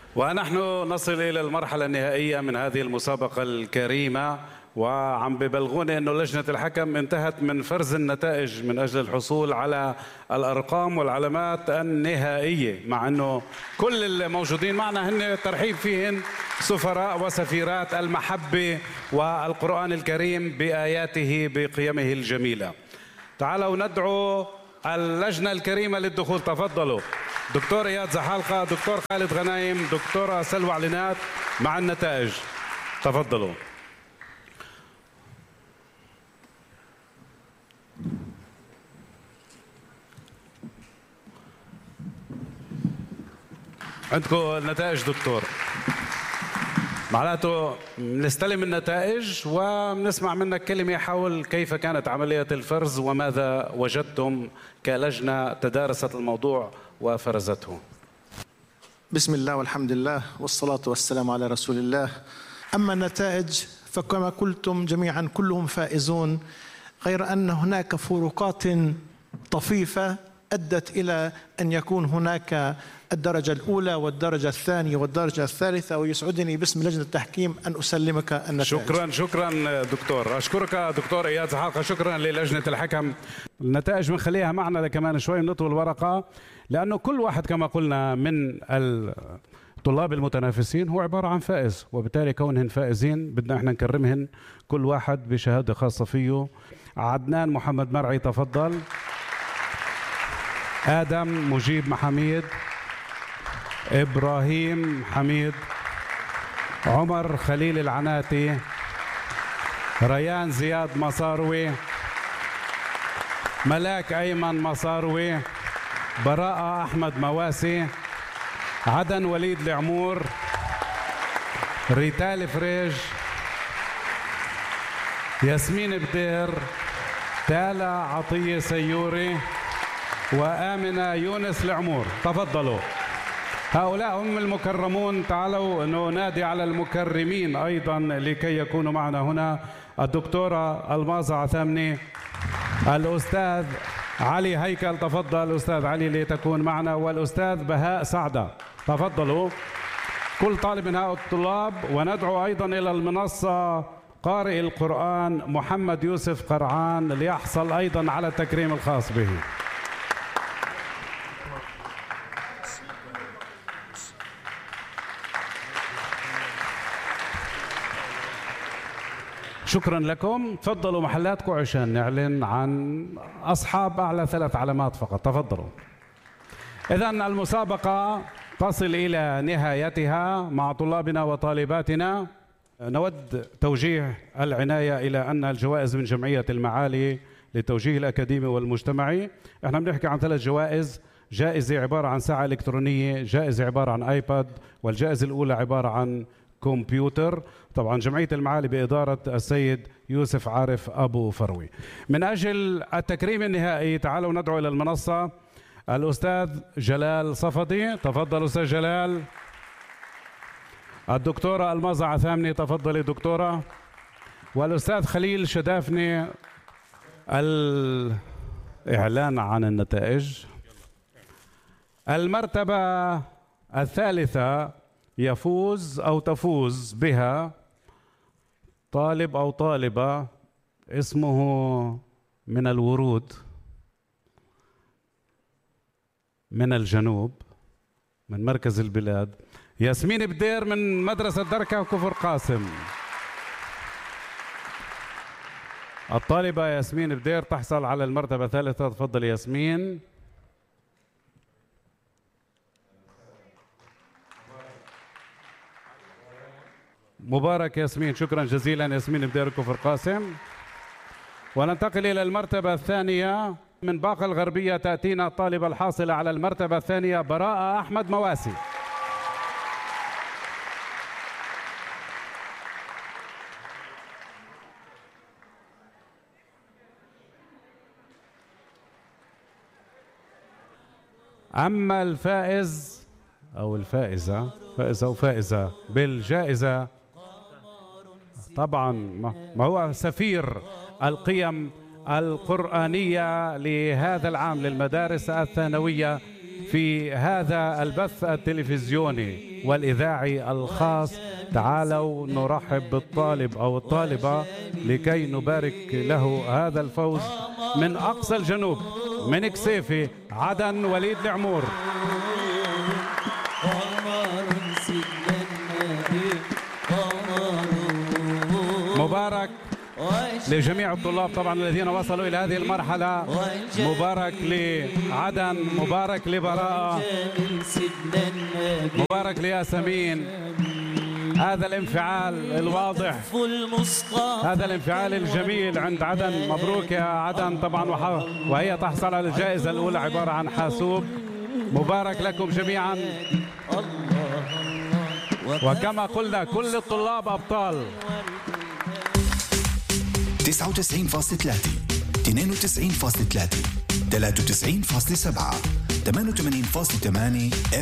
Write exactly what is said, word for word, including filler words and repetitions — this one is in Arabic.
ونحن نصل إلى المرحلة النهائية من هذه المسابقة الكريمة، وعم ببلغوني أنه لجنة الحكم انتهت من فرز النتائج من أجل الحصول على الأرقام والعلامات النهائية، مع أنه كل الموجودين معنا هن ترحيب فيهن سفراء وسفيرات المحبة والقرآن الكريم بآياته بقيمه الجميلة. تعالوا ندعو اللجنة الكريمة للدخول. تفضلوا. دكتور إياد زحالقة، دكتور خالد غنايم، دكتورة سلوى علينات مع النتائج. تفضلوا. عندكم النتائج دكتور. معناته نستلم النتائج ونسمع منك كلمة حول كيف كانت عملية الفرز وماذا وجدتم كلجنة تدارست الموضوع وفرزته. بسم الله والحمد لله والصلاة والسلام على رسول الله. أما النتائج فكما قلتم جميعا كلهم فائزون، غير أن هناك فروقات طفيفة أدت إلى أن يكون هناك الدرجة الأولى والدرجة الثانية والدرجة الثالثة، ويسعدني باسم لجنة التحكيم أن أسلمك النتائج. شكرا شكرا دكتور. أشكرك دكتور إياد زحالقة. شكرا للجنة الحكم. النتائج بنخليها معنا لكمان شوي، نطوي الورقة، لأنه كل واحد كما قلنا من الطلاب المتنافسين هو عبارة عن فائز، وبالتالي كونهن فائزين بدنا احنا نكرمهن كل واحد بشهادة خاصة فيه. عدنان محمد مرعي تفضل. آدم مجيب محميد، إبراهيم حميد، عمر خليل العناتي، ريان زياد مصاروي، ملاك أيمن مصاروي، براءة أحمد مواسي، عدن وليد العمور، ريتال فريج، ياسمين بدير، تالا عطية سيوري، وآمنة يونس العمور. تفضلوا. هؤلاء هم المكرمون. تعالوا ننادي على المكرمين أيضا لكي يكونوا معنا هنا. الدكتورة الماظة عثامني، الأستاذ علي هيكل. تفضل أستاذ علي لتكون معنا، والأستاذ بهاء سعدة. تفضلوا كل طالب من هؤلاء الطلاب. وندعو أيضا إلى المنصة قارئ القرآن محمد يوسف قرعان ليحصل أيضا على التكريم الخاص به. شكرا لكم. تفضلوا محلاتكم عشان نعلن عن أصحاب أعلى ثلاث علامات فقط. تفضلوا. إذن المسابقة تصل إلى نهايتها مع طلابنا وطالباتنا. نود توجيه العناية إلى أن الجوائز من جمعية المعالي للتوجيه الأكاديمي والمجتمعي، احنا بنحكي عن ثلاث جوائز. جائزة عبارة عن ساعة إلكترونية، جائزة عبارة عن آيباد، والجائزة الأولى عبارة عن كمبيوتر. طبعا جمعية المعالي بإدارة السيد يوسف عارف أبو فروي. من أجل التكريم النهائي تعالوا ندعو إلى المنصة الأستاذ جلال صفدي. تفضل أستاذ جلال. الدكتورة الماظة عثامني. تفضلي دكتورة. والأستاذ خليل شدافني. الإعلان عن النتائج. المرتبة الثالثة يفوز أو تفوز بها طالب أو طالبة اسمه من الورود من الجنوب من مركز البلاد، ياسمين بدير من مدرسة دركة وكفر قاسم. الطالبة ياسمين بدير تحصل على المرتبة الثالثة. تفضل ياسمين. مبارك ياسمين. شكرا جزيلا ياسمين بدير كفر قاسم. وننتقل إلى المرتبة الثانية. من باقة الغربية تأتينا الطالبة الحاصلة على المرتبة الثانية براءة أحمد مواسي. أما الفائز أو الفائزة فائزة وفائزة بالجائزة طبعا ما هو سفير القيم القرآنية لهذا العام للمدارس الثانوية في هذا البث التلفزيوني والإذاعي الخاص. تعالوا نرحب بالطالب أو الطالبة لكي نبارك له هذا الفوز من أقصى الجنوب، من كسيفي، عدن، وليد العمور. مبارك لجميع الطلاب طبعا الذين وصلوا إلى هذه المرحلة. مبارك لعدن، مبارك لبراءة، مبارك لياسمين. هذا الانفعال الواضح، هذا الانفعال الجميل عند عدن. مبروك يا عدن طبعا، وهي تحصل على الجائزة الأولى عبارة عن حاسوب. مبارك لكم جميعا، وكما قلنا كل الطلاب أبطال. تسعة وتسعين فاصلة ثلاثة، اثنين وتسعين فاصلة ثلاثة، ثلاثة وتسعين فاصلة سبعة، ثمانية وثمانين فاصلة ثمانية